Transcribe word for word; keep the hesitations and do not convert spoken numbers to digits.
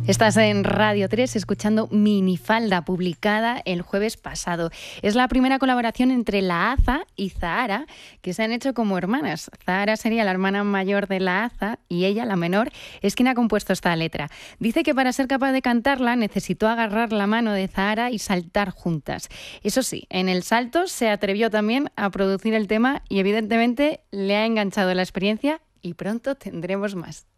Estás en Radio tres escuchando Minifalda, publicada el jueves pasado. Es la primera colaboración entre la Aza y Zahara, que se han hecho como hermanas. Zahara sería la hermana mayor de la Aza y ella, la menor, es quien ha compuesto esta letra. Dice que para ser capaz de cantarla necesitó agarrar la mano de Zahara y saltar juntas. Eso sí, en el salto se atrevió también a producir el tema y evidentemente le ha enganchado la experiencia y pronto tendremos más.